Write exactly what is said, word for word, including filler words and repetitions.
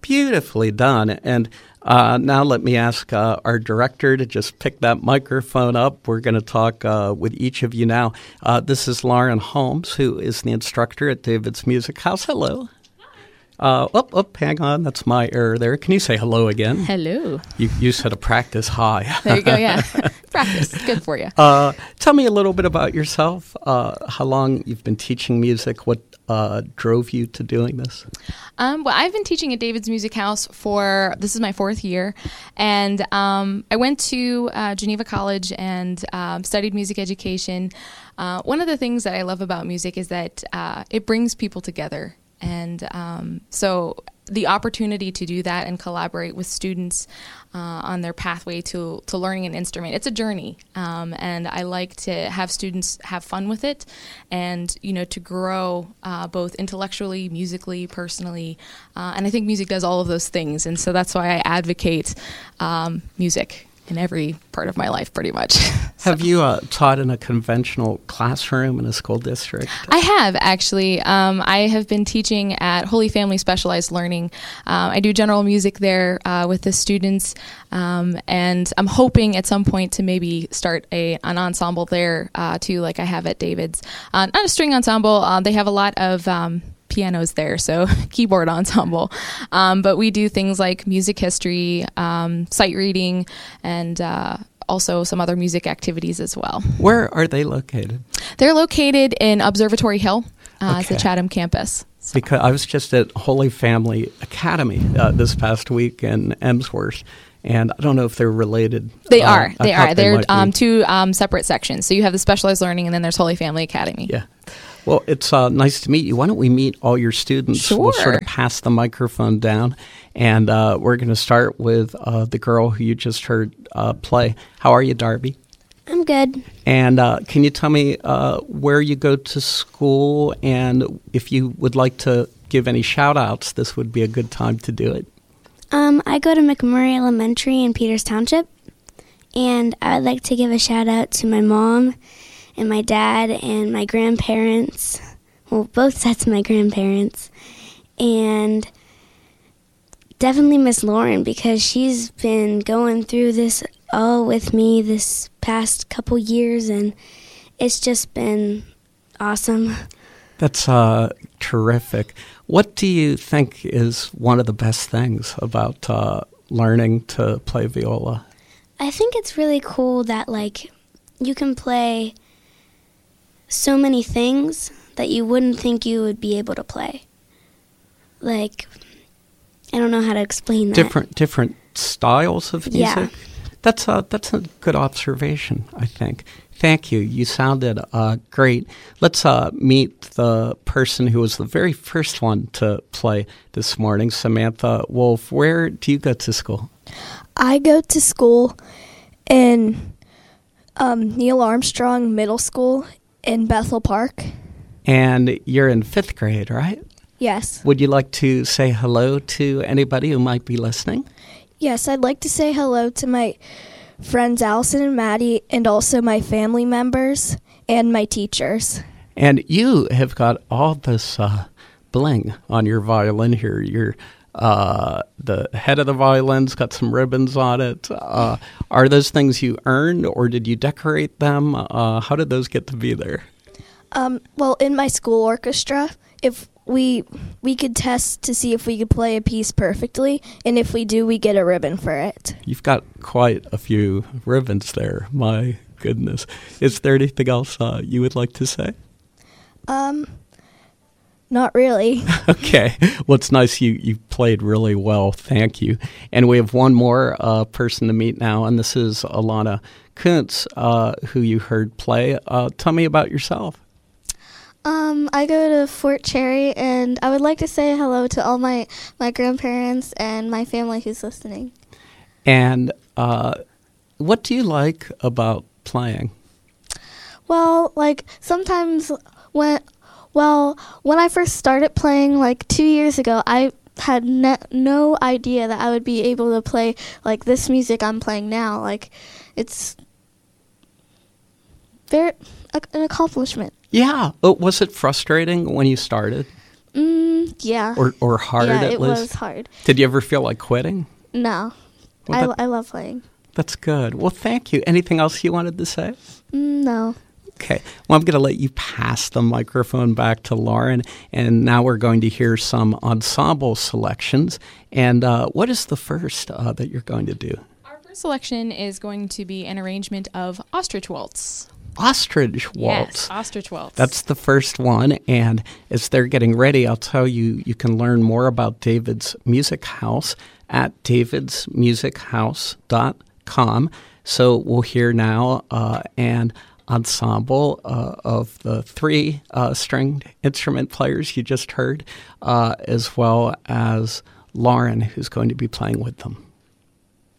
Beautifully done. And uh, now let me ask uh, our director to just pick that microphone up. We're going to talk uh, with each of you now. Uh, this is Lauren Holmes, who is the instructor at David's Music House. Hello. Uh, oh, oh, hang on. That's my error there. Can you say hello again? Hello. You, you said a practice hi. There you go, yeah. Practice. Good for you. Uh, tell me a little bit about yourself, uh, how long you've been teaching music, what uh, drove you to doing this? Um, well, I've been teaching at David's Music House for, this is my fourth year, and um, I went to uh, Geneva College and um, studied music education. Uh, one of the things that I love about music is that uh, it brings people together. And um, so the opportunity to do that and collaborate with students uh, on their pathway to, to learning an instrument, it's a journey. Um, and I like to have students have fun with it and, you know, to grow uh, both intellectually, musically, personally. Uh, and I think music does all of those things. And so that's why I advocate um, music in every part of my life, pretty much. So. Have you uh, taught in a conventional classroom in a school district? I have, actually. Um, I have been teaching at Holy Family Specialized Learning. Uh, I do general music there uh, with the students, um, and I'm hoping at some point to maybe start a an ensemble there, uh, too, like I have at David's. Uh, not a string ensemble. Uh, they have a lot of... Um, pianos there, so keyboard ensemble. Um, but we do things like music history, um, sight reading, and uh, also some other music activities as well. Where are they located? They're located in Observatory Hill. Uh, okay. It's the Chatham campus. So. Because I was just at Holy Family Academy uh, this past week in Emsworth. And I don't know if they're related. They uh, are. They are. They they're um, two um, separate sections. So you have the specialized learning, and then there's Holy Family Academy. Yeah. Well, it's uh, nice to meet you. Why don't we meet all your students? Sure. We'll sort of pass the microphone down, and uh, we're going to start with uh, the girl who you just heard uh, play. How are you, Darby? I'm good. And uh, can you tell me uh, where you go to school, and if you would like to give any shout-outs, this would be a good time to do it. Um, I go to McMurray Elementary in Peters Township, and I would like to give a shout-out to my mom and my dad and my grandparents, well, both sets of my grandparents, and definitely Miss Lauren, because she's been going through this all with me this past couple years, and it's just been awesome. That's uh, terrific. What do you think is one of the best things about uh, learning to play viola? I think it's really cool that, like, you can play so many things that you wouldn't think you would be able to play. Like, I don't know how to explain that. Different different styles of music? Yeah. That's a, that's a good observation, I think. Thank you. You sounded uh, great. Let's uh, meet the person who was the very first one to play this morning, Samantha Wolf. Where do you go to school? I go to school in um, Neil Armstrong Middle School in Bethel Park. And you're in fifth grade, right? Yes. Would you like to say hello to anybody who might be listening? Yes, I'd like to say hello to my friends Allison and Maddie, and also my family members and my teachers. And you have got all this uh, bling on your violin here. You're uh, the head of the violin's got some ribbons on it. Uh, are those things you earned, or did you decorate them? Uh, how did those get to be there? Um, well, in my school orchestra, if we we could test to see if we could play a piece perfectly, and if we do, we get a ribbon for it. You've got quite a few ribbons there. My goodness. Is there anything else uh, you would like to say? Um, not really. Okay. Well, it's nice you, you played really well. Thank you. And we have one more uh, person to meet now, and this is Alana Kuntz, uh, who you heard play. Uh, tell me about yourself. Um, I go to Fort Cherry, and I would like to say hello to all my, my grandparents and my family who's listening. And uh, what do you like about playing? Well, like, sometimes when, well, when I first started playing, like, two years ago, I had ne- no idea that I would be able to play, like, this music I'm playing now. Like, it's very, a- an accomplishment. Yeah. Oh, was it frustrating when you started? Mm, yeah. Or or hard yeah, at it least? was hard. Did you ever feel like quitting? No. Well, I, I love playing. That's good. Well, thank you. Anything else you wanted to say? Mm, no. Okay. Well, I'm going to let you pass the microphone back to Lauren, and now we're going to hear some ensemble selections. And uh, what is the first uh, that you're going to do? Our first selection is going to be an arrangement of Ostrich Waltz. Ostrich Waltz. Yes, Ostrich Waltz. That's the first one. And as they're getting ready, I'll tell you, you can learn more about David's Music House at davids music house dot com. So we'll hear now uh, an ensemble uh, of the three uh, stringed instrument players you just heard, uh, as well as Lauren, who's going to be playing with them.